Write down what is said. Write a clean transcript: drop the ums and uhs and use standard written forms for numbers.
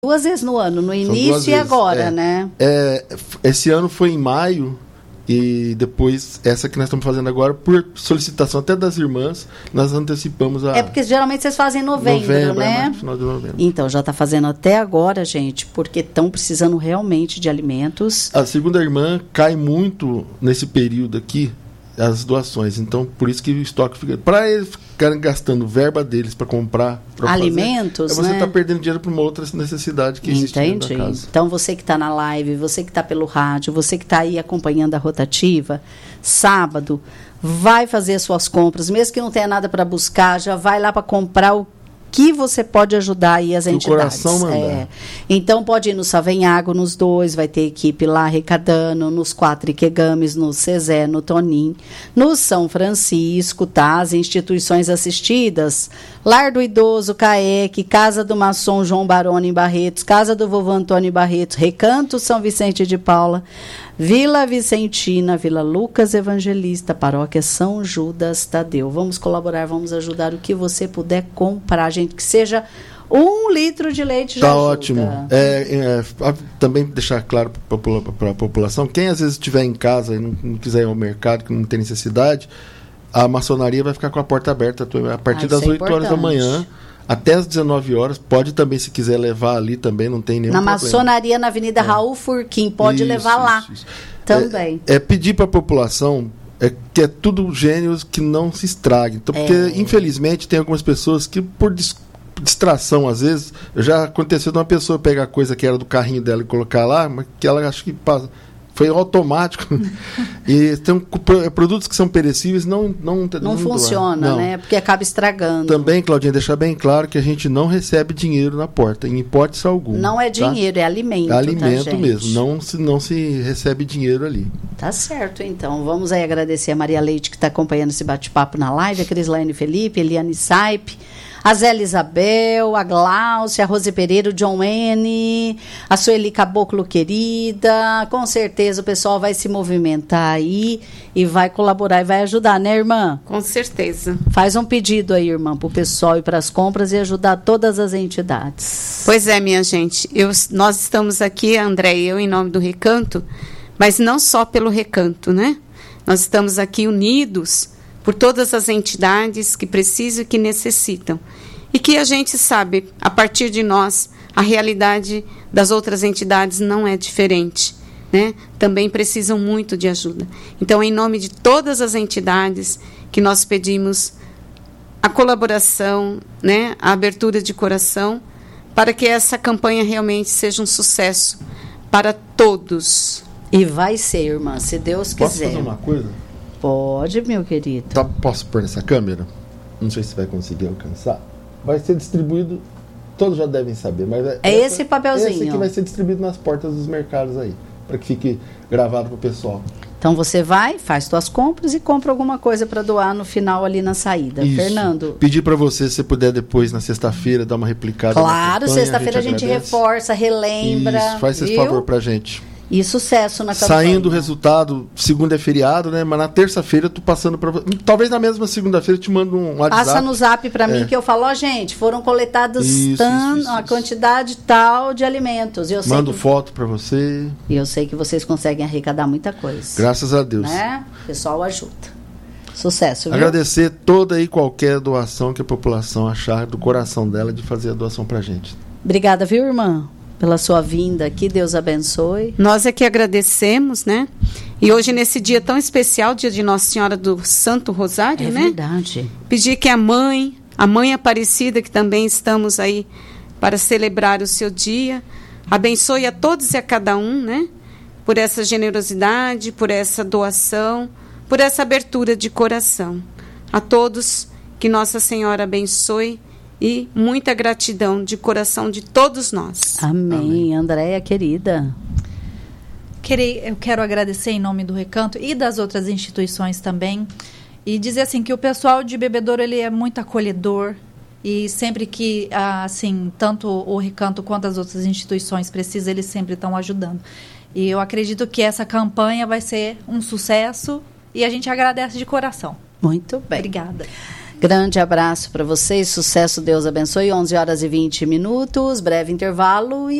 2 vezes no ano, no início e agora, né? Esse ano foi em maio e depois essa que nós estamos fazendo agora, por solicitação até das irmãs, nós antecipamos a... porque geralmente vocês fazem em novembro, né? No final de novembro. Então, já está fazendo até agora, gente, porque estão precisando realmente de alimentos. A segunda irmã cai muito nesse período aqui, as doações. Então, por isso que o estoque fica... Para eles ficarem gastando verba deles para comprar... alimentos, você está perdendo dinheiro para uma outra necessidade que existe dentro da casa. Então, você que está na live, você que está pelo rádio, você que está aí acompanhando a rotativa, sábado, vai fazer as suas compras, mesmo que não tenha nada para buscar, já vai lá para comprar o que você pode ajudar aí as entidades. O coração mandar. Então, pode ir no Savenhago, nos 2, vai ter equipe lá arrecadando, nos 4 Ikegamis, no Cezé, no Tonim, no São Francisco, tá? As instituições assistidas, Lar do Idoso, CAEC, Casa do Maçom João Baroni em Barretos, Casa do Vovô Antônio em Barretos, Recanto São Vicente de Paula, Vila Vicentina, Vila Lucas Evangelista, Paróquia São Judas Tadeu. Vamos colaborar, vamos ajudar o que você puder comprar, gente, que seja 1 litro de leite já ajuda. Ótimo. Também deixar claro para a população, quem às vezes estiver em casa e não quiser ir ao mercado, que não tem necessidade, a maçonaria vai ficar com a porta aberta a partir das 8 horas da manhã. Até às 19 horas, pode também, se quiser levar ali também, não tem nenhum problema. Na maçonaria, na Avenida Raul Furquim, pode levar lá também. Pedir para a população que é tudo gênios que não se estrague. Então, porque, infelizmente, tem algumas pessoas que, por distração, às vezes, já aconteceu de uma pessoa pegar coisa que era do carrinho dela e colocar lá, mas que ela acha que foi automático. E tem produtos que são perecíveis, não funciona, né? Porque acaba estragando. Também, Claudinha, deixar bem claro que a gente não recebe dinheiro na porta, em hipótese alguma. Não é dinheiro, é alimento. É alimento mesmo, não se recebe dinheiro ali. Tá certo, então. Vamos aí agradecer a Maria Leite, que está acompanhando esse bate-papo na live, a Crislaine Felipe, Eliane Saipe, a Zé Isabel, a Gláucia, a Rose Pereira, o John N, a Sueli Caboclo querida. Com certeza o pessoal vai se movimentar aí e vai colaborar e vai ajudar, né, irmã? Com certeza. Faz um pedido aí, irmã, para o pessoal ir para as compras e ajudar todas as entidades. Pois é, minha gente. Nós estamos aqui, André e eu, em nome do Recanto, mas não só pelo Recanto, né? Nós estamos aqui unidos por todas as entidades que precisam e que necessitam. E que a gente sabe, a partir de nós, a realidade das outras entidades não é diferente, né? Também precisam muito de ajuda. Então, em nome de todas as entidades, que nós pedimos a colaboração, né? A abertura de coração, para que essa campanha realmente seja um sucesso para todos. E vai ser, irmã, se Deus quiser. Posso fazer uma coisa? Pode, meu querido. Posso pôr nessa câmera? Não sei se vai conseguir alcançar. Vai ser distribuído, todos já devem saber, mas esse papelzinho. Esse aqui vai ser distribuído nas portas dos mercados aí, para que fique gravado para o pessoal. Então você vai, faz suas compras e compra alguma coisa para doar no final ali na saída. Isso. Fernando. Pedir para você, se puder depois na sexta-feira dar uma replicada. Claro, sexta-feira a gente reforça, relembra. Isso, faz esse favor pra gente. E sucesso na campanha. Saindo o resultado, segunda é feriado, né? Mas na terça-feira eu tô passando para... Talvez na mesma segunda-feira eu te mando um WhatsApp. Passa no zap para mim que eu falo, gente, foram coletados a quantidade tal de alimentos. Mando foto para você. E eu sei que vocês conseguem arrecadar muita coisa. Graças a Deus. Né? O pessoal ajuda. Sucesso, viu? Agradecer toda e qualquer doação que a população achar do coração dela de fazer a doação pra gente. Obrigada, viu, irmã? Pela sua vinda aqui, Deus abençoe. Nós é que agradecemos, né? E hoje, nesse dia tão especial, dia de Nossa Senhora do Santo Rosário, né? É verdade. Pedir que a Mãe Aparecida, que também estamos aí para celebrar o seu dia, abençoe a todos e a cada um, né? Por essa generosidade, por essa doação, por essa abertura de coração. A todos, que Nossa Senhora abençoe. E muita gratidão de coração de todos nós. Amém. Andréia, querida. Eu quero agradecer em nome do Recanto e das outras instituições também. E dizer assim que o pessoal de Bebedouro ele é muito acolhedor. E sempre que, assim, tanto o Recanto quanto as outras instituições precisam, eles sempre estão ajudando. E eu acredito que essa campanha vai ser um sucesso. E a gente agradece de coração. Muito bem. Obrigada. Grande abraço para vocês, sucesso, Deus abençoe. 11h20, breve intervalo e